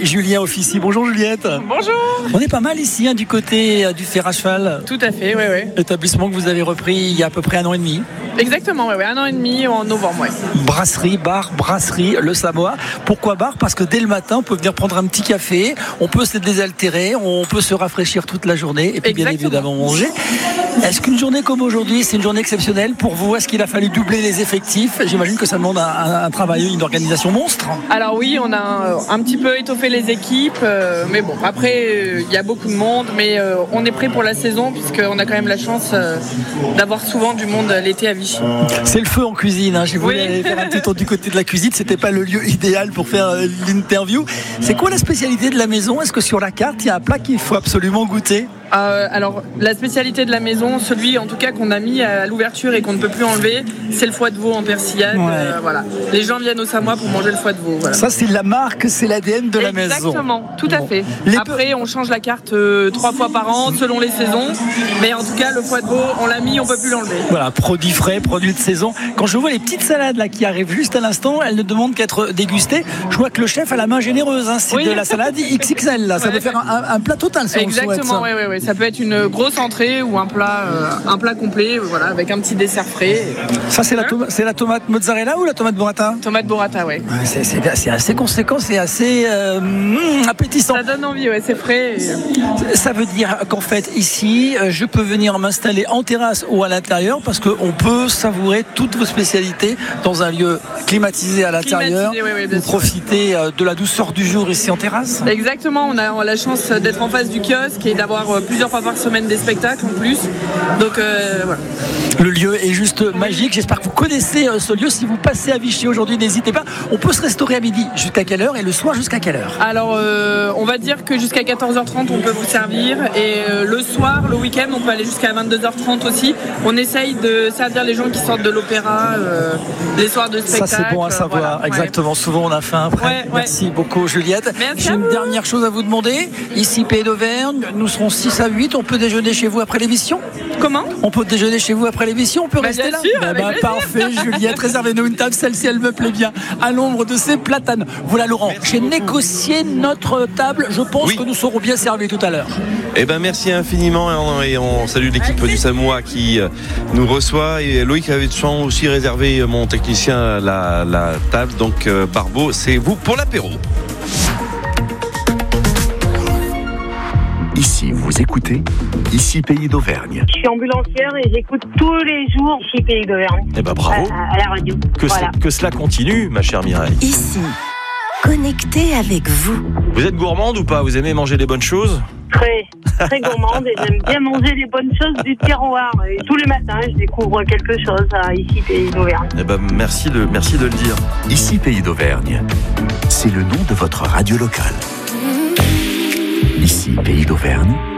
Julien Offici. Bonjour Juliette. Bonjour. On est pas mal ici du côté du fer à cheval. Tout à fait, oui. Établissement que vous avez repris il y a à peu près 1 an et demi. Exactement, oui, 1 an et demi en novembre. Brasserie, bar, brasserie, le Samoa. Pourquoi bar ? Parce que dès le matin, on peut venir prendre un petit café, on peut se désaltérer, on peut se rafraîchir toute la journée et puis bien évidemment manger. Est-ce qu'une journée comme aujourd'hui, c'est une journée exceptionnelle pour vous ? Est-ce qu'il a fallu doubler les effectifs ? J'imagine que ça demande un travail, une organisation monstre. Alors oui, on a un petit peu étoffé les équipes, mais bon, après, il y a beaucoup de monde, mais on est prêt pour la saison puisqu'on a quand même la chance d'avoir souvent du monde l'été à Vichy. C'est le feu en cuisine. J'ai voulu aller faire un petit tour du côté de la cuisine. C'était pas le lieu idéal pour faire l'interview. C'est quoi la spécialité de la maison ? Est-ce que sur la carte, il y a un plat qu'il faut absolument goûter ? Alors, la spécialité de la maison, celui en tout cas qu'on a mis à l'ouverture et qu'on ne peut plus enlever, c'est le foie de veau en persillade. Voilà. Les gens viennent au Samoa pour manger le foie de veau. Voilà. Ça, c'est la marque, c'est l'ADN de la maison. Exactement, tout à fait. Après, on change la carte 3 fois par an selon les saisons. Mais en tout cas, le foie de veau, on l'a mis, on ne peut plus l'enlever. Voilà, produit frais, produit de saison. Quand je vois les petites salades là qui arrivent juste à l'instant, elles ne demandent qu'à être dégustées. Je vois que le chef a la main généreuse. C'est de la salade XXL. Là. Ça peut faire un plat total. Si exactement, oui. Ça peut être une grosse entrée ou un plat complet, voilà, avec un petit dessert frais. Ça, c'est la tomate mozzarella ou la tomate burrata ? Tomate burrata, oui. C'est assez conséquent, c'est assez appétissant. Ça donne envie, c'est frais. Ça veut dire qu'en fait, ici, je peux venir m'installer en terrasse ou à l'intérieur parce qu'on peut savourer toutes vos spécialités dans un lieu climatisé à l'intérieur. Vous profitez de la douceur du jour ici en terrasse ? Exactement, on a la chance d'être en face du kiosque et d'avoir plusieurs fois par semaine des spectacles en plus. Donc voilà. Le lieu est juste magique. J'espère que vous connaissez ce lieu. Si vous passez à Vichy aujourd'hui, n'hésitez pas. On peut se restaurer à midi jusqu'à quelle heure et le soir jusqu'à quelle heure ? Alors on va dire que jusqu'à 14h30 on peut vous servir et le soir, le week-end, on peut aller jusqu'à 22h30 aussi. On essaye de servir les gens qui sortent de l'opéra les soirs de spectacle. Ça c'est bon à savoir, voilà. Exactement. Souvent on a faim après. Merci beaucoup Juliette. J'ai une dernière chose à vous demander. Ici Pays d'Auvergne, nous serons 6 à 8. On peut déjeuner chez vous après l'émission ? Comment ? On peut déjeuner chez vous après l'émission ? On peut rester là ? Parfait Juliette, réservez-nous une table. Celle-ci elle me plaît bien. À l'ombre de ces platanes. Voilà Laurent, j'ai négocié notre table. Je pense que nous serons bien servis tout à l'heure. Merci infiniment et on salue l'équipe du Samoa qui nous reçoit et Loïc avait aussi réservé mon technicien la table, donc Barbeau, c'est vous pour l'apéro. Ici, vous écoutez Ici Pays d'Auvergne. Je suis ambulancière et j'écoute tous les jours Ici Pays d'Auvergne. Bravo. À la radio. Que cela continue, ma chère Mireille. Ici, connecté avec vous. Vous êtes gourmande ou pas ? Vous aimez manger des bonnes choses ? Très gourmande et j'aime bien manger les bonnes choses du terroir. Et tous les matins, je découvre quelque chose à Ici Pays d'Auvergne. Merci de le dire. Ici Pays d'Auvergne, c'est le nom de votre radio locale. Ici Pays d'Auvergne,